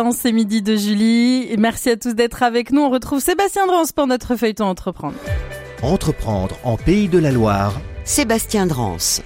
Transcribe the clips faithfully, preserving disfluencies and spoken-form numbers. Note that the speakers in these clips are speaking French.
C'est midi de Julie. Et merci à tous d'être avec nous. On retrouve Sébastien Drance pour notre feuilleton Entreprendre. Entreprendre en Pays de la Loire. Sébastien Drance.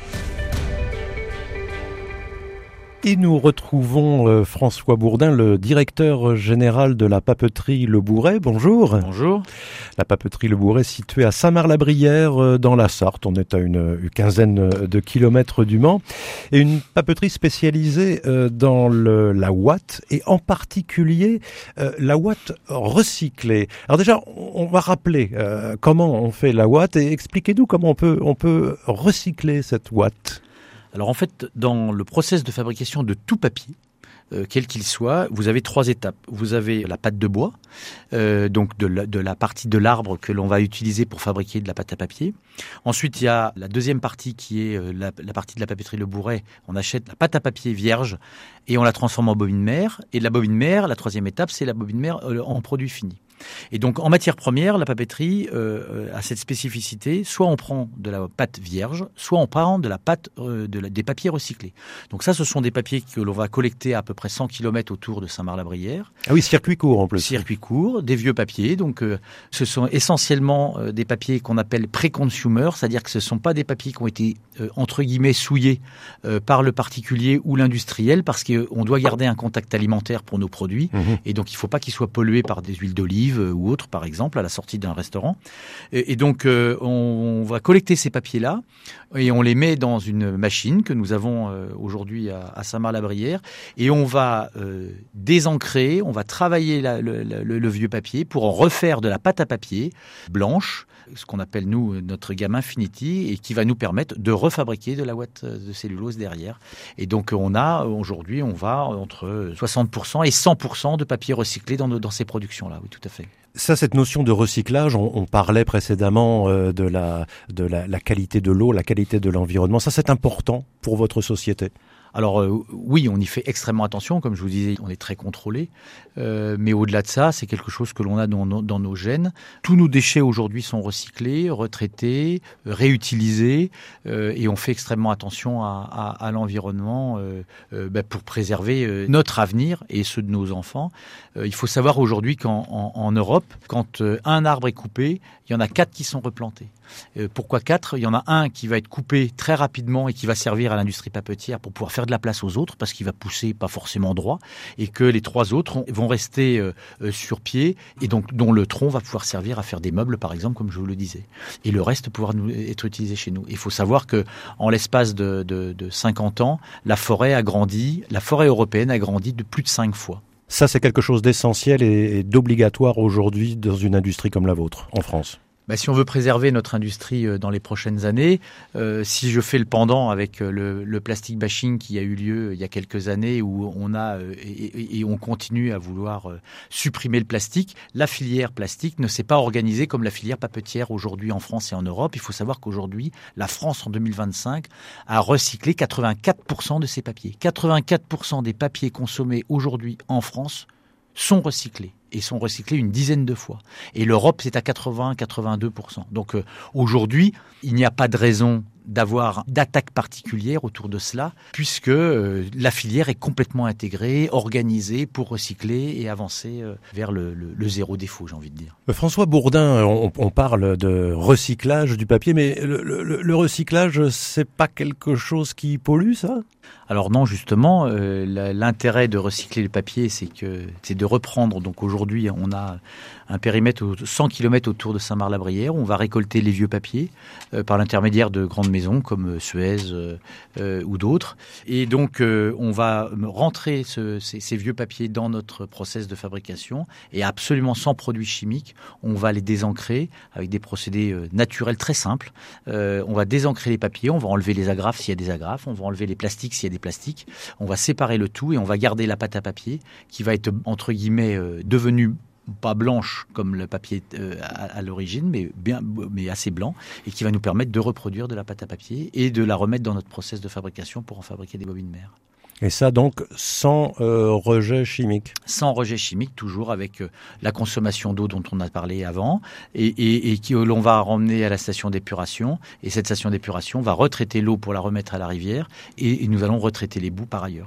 Et nous retrouvons euh, François Bourdin, le directeur général de la papeterie Le Bourret. Bonjour. Bonjour. La papeterie Le Bourret située à Saint-Mard-la-Brière euh, dans la Sarthe. On est à une, une quinzaine de kilomètres du Mans. Et une papeterie spécialisée euh, dans le, la ouate et en particulier euh, la ouate recyclée. Alors déjà, on va rappeler euh, comment on fait la ouate et expliquez-nous comment on peut, on peut recycler cette ouate. Alors en fait, dans le process de fabrication de tout papier, euh, quel qu'il soit, vous avez trois étapes. Vous avez la pâte de bois, euh, donc de la, de la partie de l'arbre que l'on va utiliser pour fabriquer de la pâte à papier. Ensuite, il y a la deuxième partie qui est euh, la, la partie de la papeterie Le Bourret. On achète la pâte à papier vierge et on la transforme en bobine mère. Et de la bobine mère, la troisième étape, c'est la bobine mère euh, en produit fini. Et donc, en matière première, la papeterie euh, a cette spécificité. Soit on prend de la pâte vierge, soit on prend de la pâte euh, de la, des papiers recyclés. Donc ça, ce sont des papiers que l'on va collecter à peu près cent kilomètres autour de Saint-Mard-la-Brière. Ah oui, circuit court en plus. Circuit court, des vieux papiers. Donc, euh, ce sont essentiellement euh, des papiers qu'on appelle pré-consumer, c'est-à-dire que ce ne sont pas des papiers qui ont été, euh, entre guillemets, souillés euh, par le particulier ou l'industriel, parce qu'on doit garder un contact alimentaire pour nos produits. Mmh. Et donc, il ne faut pas qu'ils soient pollués par des huiles d'olive ou autres, par exemple, à la sortie d'un restaurant. Et, et donc, euh, on, on va collecter ces papiers-là et on les met dans une machine que nous avons euh, aujourd'hui à, à Saint-Mard-la-Brière et on va euh, désancrer, on va travailler la, le, le, le vieux papier pour en refaire de la pâte à papier blanche, ce qu'on appelle, nous, notre gamme Infinity, et qui va nous permettre de refabriquer de la ouate de cellulose derrière. Et donc, on a, aujourd'hui, on va entre soixante pour cent et cent pour cent de papier recyclé dans, nos, dans ces productions-là. Oui, tout à fait. Ça, cette notion de recyclage, on, on parlait précédemment euh, de, la, de la, la qualité de l'eau, la qualité de l'environnement. Ça, c'est important pour votre société? Alors euh, oui, on y fait extrêmement attention, comme je vous disais, on est très contrôlé. Euh, mais au-delà de ça, c'est quelque chose que l'on a dans, dans nos gènes. Tous nos déchets aujourd'hui sont recyclés, retraités, réutilisés, euh, et on fait extrêmement attention à, à, à l'environnement euh, euh, bah, pour préserver euh, notre avenir et ceux de nos enfants. Euh, il faut savoir aujourd'hui qu'en en, en Europe, quand euh, un arbre est coupé, il y en a quatre qui sont replantés. Euh, pourquoi quatre ? Il y en a un qui va être coupé très rapidement et qui va servir à l'industrie papetière pour pouvoir faire de la place aux autres parce qu'il va pousser pas forcément droit et que les trois autres vont rester euh, euh, sur pied et donc dont le tronc va pouvoir servir à faire des meubles par exemple comme je vous le disais et le reste pouvoir nous, être utilisé chez nous. Il faut savoir que en l'espace de, de, de cinquante ans, la forêt a grandi, la forêt européenne a grandi de plus de cinq fois. Ça, c'est quelque chose d'essentiel et, et d'obligatoire aujourd'hui dans une industrie comme la vôtre en France. Bah, si on veut préserver notre industrie dans les prochaines années, euh, si je fais le pendant avec le, le plastic bashing qui a eu lieu il y a quelques années où on a euh, et, et on continue à vouloir euh, supprimer le plastique, la filière plastique ne s'est pas organisée comme la filière papetière aujourd'hui en France et en Europe. Il faut savoir qu'aujourd'hui, la France en deux mille vingt-cinq a recyclé quatre-vingt-quatre pour cent de ses papiers. quatre-vingt-quatre pour cent des papiers consommés aujourd'hui en France sont recyclés. Et sont recyclés une dizaine de fois. Et l'Europe, c'est à quatre-vingts à quatre-vingt-deux pour cent. Donc euh, aujourd'hui, il n'y a pas de raison d'avoir d'attaque particulière autour de cela, puisque euh, la filière est complètement intégrée, organisée pour recycler et avancer euh, vers le, le, le zéro défaut, j'ai envie de dire. François Bourdin, on, on parle de recyclage du papier, mais le, le, le recyclage, c'est pas quelque chose qui pollue, ça ? Alors non, justement, euh, l'intérêt de recycler le papier, c'est que c'est de reprendre. Donc aujourd'hui, on a un périmètre de cent kilomètres autour de Saint-Mard-la-Brière. On va récolter les vieux papiers euh, par l'intermédiaire de grandes maisons comme Suez euh, euh, ou d'autres. Et donc, euh, on va rentrer ce, ces, ces vieux papiers dans notre process de fabrication et absolument sans produits chimiques. On va les désancrer avec des procédés euh, naturels très simples. Euh, on va désancrer les papiers, on va enlever les agrafes s'il y a des agrafes, on va enlever les plastiques s'il y a des plastiques. On va séparer le tout et on va garder la pâte à papier qui va être, entre guillemets, euh, devenue pas blanche comme le papier euh, à, à l'origine, mais, bien, mais assez blanc, et qui va nous permettre de reproduire de la pâte à papier et de la remettre dans notre process de fabrication pour en fabriquer des bobines mères. Et ça donc sans euh, rejet chimique. Sans rejet chimique, toujours avec euh, la consommation d'eau dont on a parlé avant, et, et, et que l'on va ramener à la station d'épuration. Et cette station d'épuration va retraiter l'eau pour la remettre à la rivière, et, et nous allons retraiter les boues par ailleurs.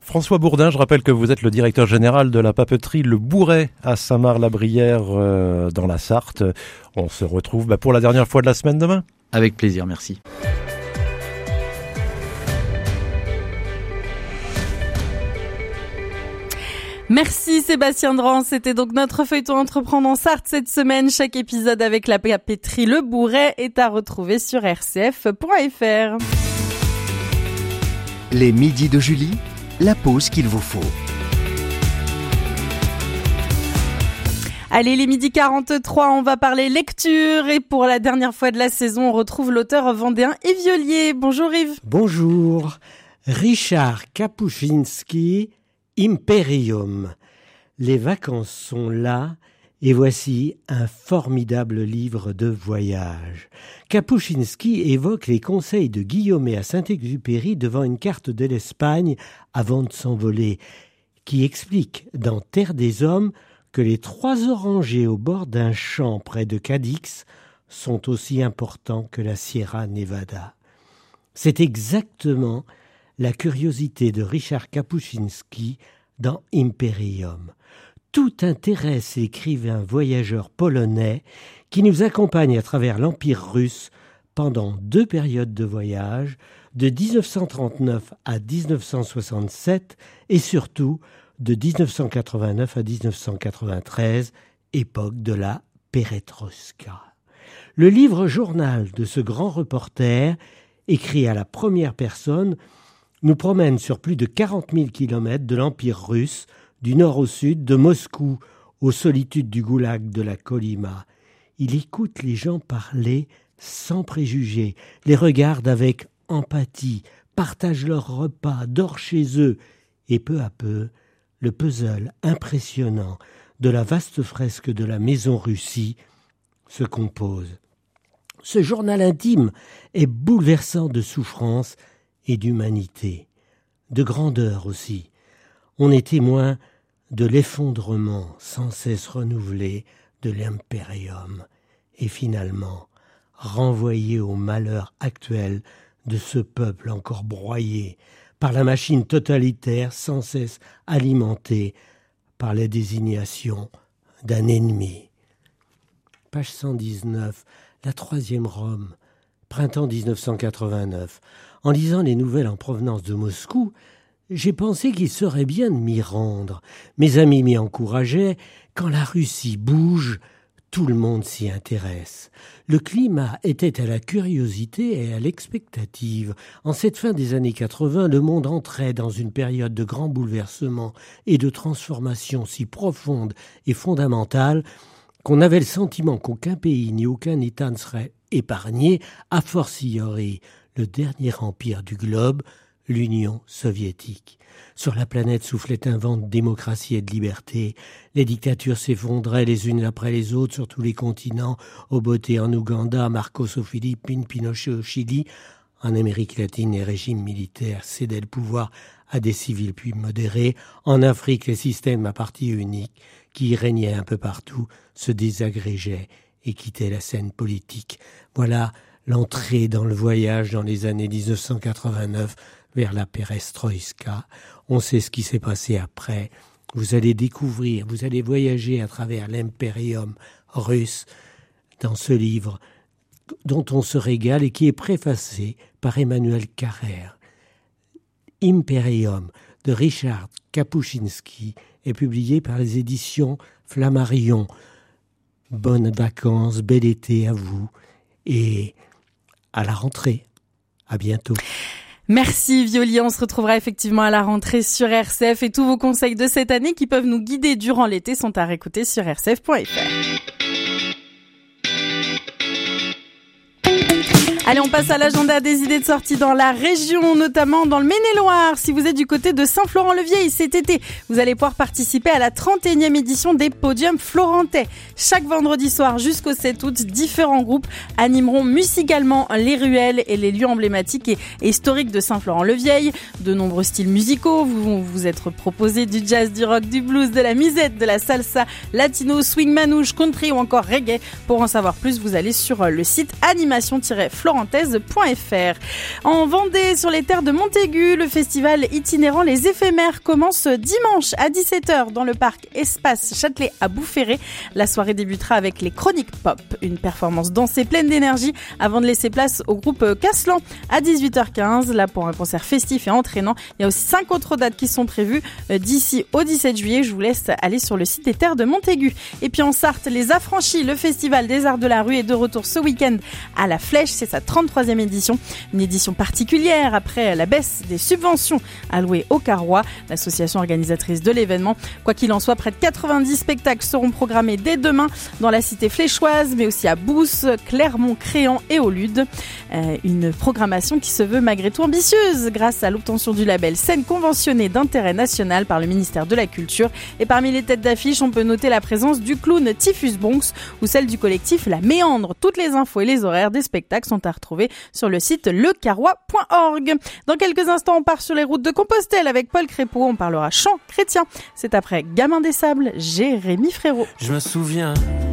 François Bourdin, je rappelle que vous êtes le directeur général de la papeterie Le Bourret à Saint-Marc-la-Brière euh, dans la Sarthe. On se retrouve bah, pour la dernière fois de la semaine demain. Avec plaisir, merci. Merci Sébastien Dran, c'était donc notre feuilleton Entreprendre en Sarthe cette semaine. Chaque épisode avec la papeterie Le Bourret est à retrouver sur r c f point f r. Les midis de Julie, la pause qu'il vous faut. Allez, les midi quarante-trois, on va parler lecture et pour la dernière fois de la saison, on retrouve l'auteur vendéen Yves Violier. Bonjour Yves. Bonjour. Richard Kapuscinski, Imperium. Les vacances sont là et voici un formidable livre de voyage. Kapuscinski évoque les conseils de Guillaumet à Saint-Exupéry devant une carte de l'Espagne avant de s'envoler, qui explique dans Terre des Hommes que les trois orangers au bord d'un champ près de Cadix sont aussi importants que la Sierra Nevada. C'est exactement la curiosité de Richard Kapuscinski dans Imperium. Tout intéresse l'écrivain voyageur polonais qui nous accompagne à travers l'Empire russe pendant deux périodes de voyage, de dix-neuf cent trente-neuf à dix-neuf cent soixante-sept et surtout de dix-neuf cent quatre-vingt-neuf à dix-neuf cent quatre-vingt-treize, époque de la Perestroïka. Le livre-journal de ce grand reporter, écrit à la première personne, nous promène sur plus de quarante mille kilomètres de l'Empire russe, du nord au sud, de Moscou aux solitudes du goulag de la Kolyma. Il écoute les gens parler sans préjugés, les regarde avec empathie, partage leurs repas, dort chez eux, et peu à peu, le puzzle impressionnant de la vaste fresque de la Maison Russie se compose. Ce journal intime est bouleversant de souffrance et d'humanité, de grandeur aussi. On est témoin de l'effondrement sans cesse renouvelé de l'Imperium et finalement renvoyé au malheur actuel de ce peuple encore broyé par la machine totalitaire sans cesse alimentée par la désignation d'un ennemi. Page cent dix-neuf, la troisième Rome, printemps dix-neuf cent quatre-vingt-neuf. En lisant les nouvelles en provenance de Moscou, j'ai pensé qu'il serait bien de m'y rendre. Mes amis m'y encourageaient. Quand la Russie bouge, tout le monde s'y intéresse. Le climat était à la curiosité et à l'expectative. En cette fin des années quatre-vingts, le monde entrait dans une période de grands bouleversements et de transformations si profondes et fondamentales qu'on avait le sentiment qu'aucun pays ni aucun État ne serait épargné, a fortiori le dernier empire du globe, l'Union soviétique. Sur la planète soufflait un vent de démocratie et de liberté. Les dictatures s'effondraient les unes après les autres sur tous les continents. Obote en Ouganda, Marcos aux Philippines, Pinochet au Chili. En Amérique latine, les régimes militaires cédaient le pouvoir à des civils plus modérés. En Afrique, les systèmes à parti unique, qui régnaient un peu partout, se désagrégeaient et quittaient la scène politique. Voilà l'entrée dans le voyage dans les années dix-neuf cent quatre-vingt-neuf vers la Perestroïka. On sait ce qui s'est passé après. Vous allez découvrir, vous allez voyager à travers l'impérium russe dans ce livre dont on se régale et qui est préfacé par Emmanuel Carrère. Imperium de Richard Kapuscinski est publié par les éditions Flammarion. Bonnes vacances, bel été à vous et à la rentrée. À bientôt. Merci Violier, on se retrouvera effectivement à la rentrée sur R C F et tous vos conseils de cette année qui peuvent nous guider durant l'été sont à réécouter sur r c f point f r. Allez, on passe à l'agenda des idées de sortie dans la région, notamment dans le Maine-et-Loire. Si vous êtes du côté de Saint-Florent-le-Vieil cet été, vous allez pouvoir participer à la trente et unième édition des Podiums Florentais. Chaque vendredi soir jusqu'au sept août, différents groupes animeront musicalement les ruelles et les lieux emblématiques et historiques de Saint-Florent-le-Vieil. De nombreux styles musicaux vous vous êtes proposés, du jazz, du rock, du blues, de la musette, de la salsa, latino, swing manouche, country ou encore reggae. Pour en savoir plus, vous allez sur le site animation tiret florent florantaise point f r. En Vendée, sur les terres de Montaigu, le festival itinérant Les Éphémères commence dimanche à dix-sept heures dans le parc Espace Châtelet à Boufféré. La soirée débutera avec les Chroniques Pop, une performance dansée pleine d'énergie avant de laisser place au groupe Caslan à dix-huit heures quinze. Là, pour un concert festif et entraînant, il y a aussi cinq autres dates qui sont prévues d'ici au dix-sept juillet. Je vous laisse aller sur le site des terres de Montaigu. Et puis en Sarthe, les Affranchis, le festival des arts de la rue est de retour ce week-end à la Flèche. C'est sa trente-troisième édition. Une édition particulière après la baisse des subventions allouées au Carrois, l'association organisatrice de l'événement. Quoi qu'il en soit, près de quatre-vingt-dix spectacles seront programmés dès demain dans la cité fléchoise, mais aussi à Bousse, Clermont, Créan et au Lude. Euh, une programmation qui se veut malgré tout ambitieuse grâce à l'obtention du label scène conventionnée d'intérêt national par le ministère de la Culture. Et parmi les têtes d'affiche, on peut noter la présence du clown Typhus Bonks ou celle du collectif La Méandre. Toutes les infos et les horaires des spectacles sont à retrouver sur le site le carrois point org. Dans quelques instants, on part sur les routes de Compostelle avec Paul Crépeau. On parlera chant chrétien. C'est après Gamin des Sables, Jérémy Frérot. Je me souviens